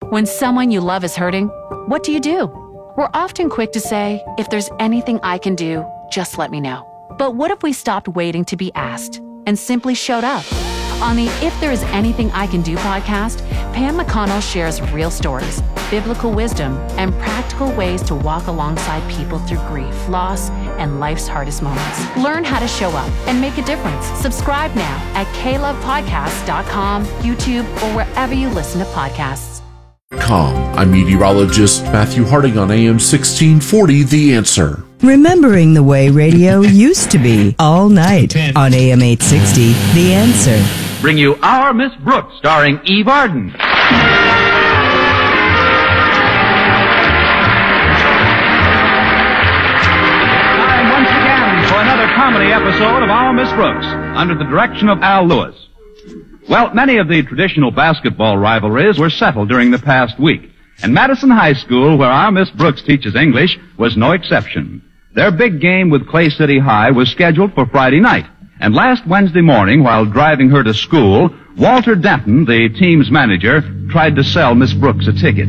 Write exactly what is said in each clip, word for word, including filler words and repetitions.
When someone you love is hurting, what do you do? We're often quick to say, if there's anything I can do, just let me know. But what if we stopped waiting to be asked and simply showed up? On the If There Is Anything I Can Do podcast, Pam McConnell shares real stories, biblical wisdom, and practical ways to walk alongside people through grief, loss, and life's hardest moments. Learn how to show up and make a difference. Subscribe now at k love podcast dot com, YouTube, or wherever you listen to podcasts. I'm meteorologist Matthew Harding on A M sixteen forty, The Answer. Remembering the way radio used to be all night on A M eight sixty, The Answer. Bring you Our Miss Brooks, starring Eve Arden. Time once again for another comedy episode of Our Miss Brooks, under the direction of Al Lewis. Well, many of the traditional basketball rivalries were settled during the past week, and Madison High School, where our Miss Brooks teaches English, was no exception. Their big game with Clay City High was scheduled for Friday night, and last Wednesday morning, while driving her to school, Walter Denton, the team's manager, tried to sell Miss Brooks a ticket.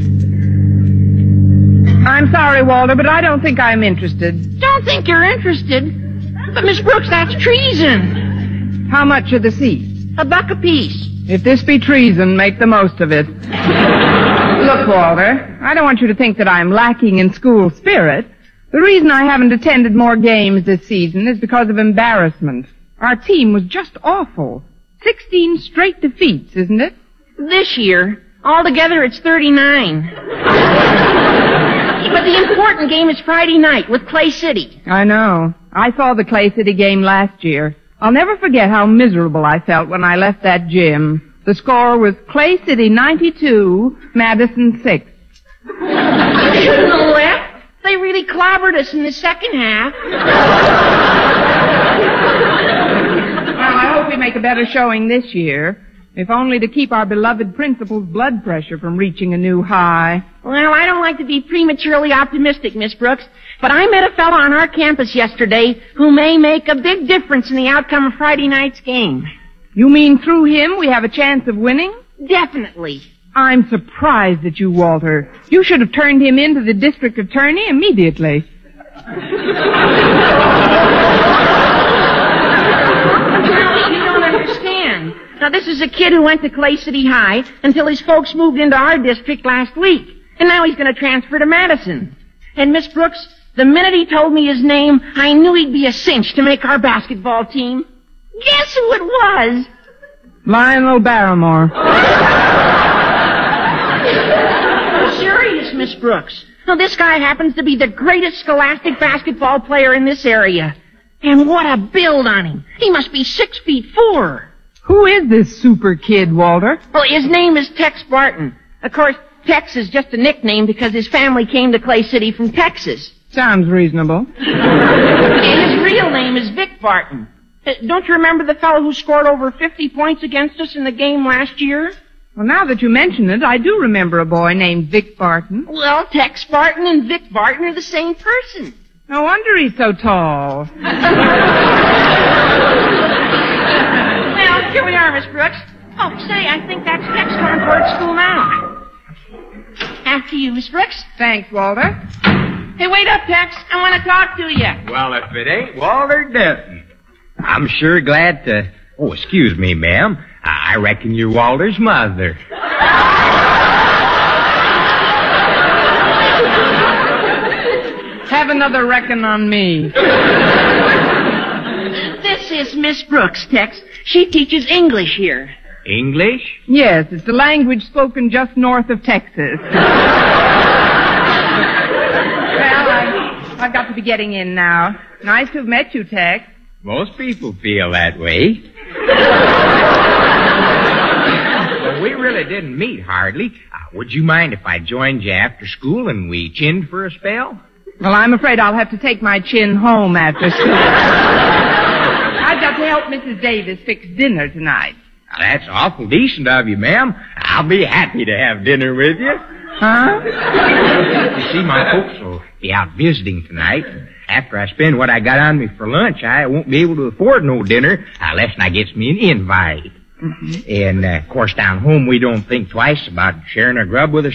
I'm sorry, Walter, but I don't think I'm interested. Don't think you're interested? But, Miss Brooks, that's treason. How much are the seats? A buck apiece. If this be treason, make the most of it. Look, Walter, I don't want you to think that I'm lacking in school spirit. The reason I haven't attended more games this season is because of embarrassment. Our team was just awful. Sixteen straight defeats, isn't it? This year, altogether it's thirty-nine. But the important game is Friday night with Clay City. I know. I saw the Clay City game last year. I'll never forget how miserable I felt when I left that gym. The score was Clay City ninety-two, Madison six. You shouldn't have left. They really clobbered us in the second half. Well, I hope we make a better showing this year, if only to keep our beloved principal's blood pressure from reaching a new high. Well, I don't like to be prematurely optimistic, Miss Brooks, but I met a fellow on our campus yesterday who may make a big difference in the outcome of Friday night's game. You mean through him we have a chance of winning? Definitely. I'm surprised at you, Walter. You should have turned him in to the district attorney immediately. Well, you don't understand. Now, this is a kid who went to Clay City High until his folks moved into our district last week. And now he's going to transfer to Madison. And, Miss Brooks, the minute he told me his name, I knew he'd be a cinch to make our basketball team. Guess who it was? Lionel Barrymore. Serious, Miss Brooks. Now, this guy happens to be the greatest scholastic basketball player in this area. And what a build on him. He must be six feet four. Who is this super kid, Walter? Well, his name is Tex Barton. Of course, Tex is just a nickname because his family came to Clay City from Texas. Sounds reasonable. And his real name is Vic Barton. Uh, don't you remember the fellow who scored over fifty points against us in the game last year? Well, now that you mention it, I do remember a boy named Vic Barton. Well, Tex Barton and Vic Barton are the same person. No wonder he's so tall. Well, here we are, Miss Brooks. Oh, say, I think that's Tex coming toward school now. After you, Miss Brooks. Thanks, Walter. Hey, wait up, Tex. I want to talk to you. Well, if it ain't Walter Denton, I'm sure glad to... Oh, excuse me, ma'am. I reckon you're Walter's mother. Have another reckon on me. This is Miss Brooks, Tex. She teaches English here. English? Yes, it's a language spoken just north of Texas. Well, I, I've got to be getting in now. Nice to have met you, Tex. Most people feel that way. Well, we really didn't meet hardly. Uh, would you mind if I joined you after school and we chinned for a spell? Well, I'm afraid I'll have to take my chin home after school. I've got to help Missus Davis fix dinner tonight. Now, that's awful decent of you, ma'am. I'll be happy to have dinner with you. Huh? You see, my folks will be out visiting tonight. After I spend what I got on me for lunch, I won't be able to afford no dinner unless I gets me an invite. Mm-hmm. And, uh, of course, down home, we don't think twice about sharing our grub with a